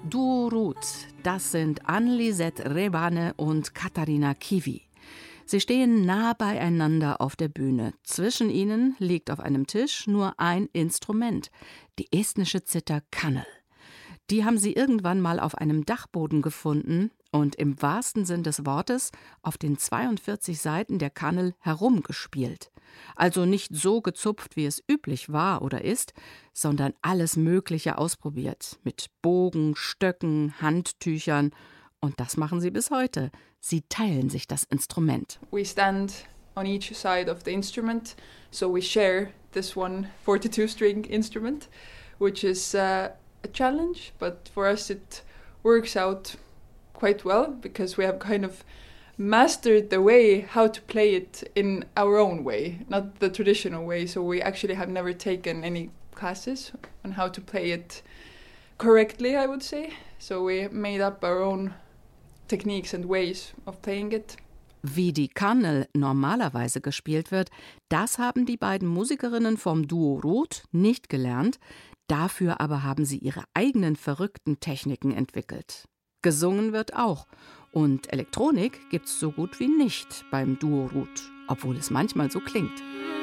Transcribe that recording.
Duo Ruth, das sind Anne-Lisette Rebane und Katharina Kivi. Sie stehen nah beieinander auf der Bühne. Zwischen ihnen liegt auf einem Tisch nur ein Instrument, die estnische Zither kannel. Die haben sie irgendwann mal auf einem Dachboden gefunden und im wahrsten Sinn des Wortes auf den 42 Saiten der Kannel herumgespielt. Also nicht so gezupft, wie es üblich war oder ist, sondern alles Mögliche ausprobiert. Mit Bogen, Stöcken, Handtüchern. Und das machen sie bis heute. Sie teilen sich das Instrument. We stand on each side of the instrument, so we share this one 42-string instrument, which is a challenge, but for us it works out quite well because we have kind of mastered the way how to play it in our own way, not the traditional way. So we actually have never taken any classes on how to play it correctly, I would say. So we made up our own techniques and ways of playing it. Wie die Kannel normalerweise gespielt wird, das haben die beiden Musikerinnen vom Duo Ruth nicht gelernt. Dafür aber haben sie ihre eigenen verrückten Techniken entwickelt. Gesungen wird auch. Und Elektronik gibt's so gut wie nicht beim Duo Ruth, obwohl es manchmal so klingt.